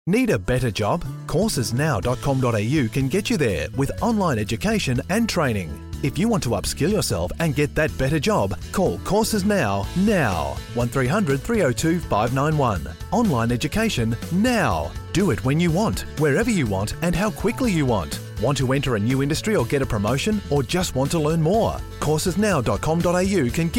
Need a better job? Coursesnow.com.au can get you there with online education and training. If you want to upskill yourself and get that better job, call Courses Now. 1300 302 591. Online education now. Do it when you want, wherever you want, and how quickly you want. Want to enter a new industry or get a promotion, or just want to learn more? Coursesnow.com.au can give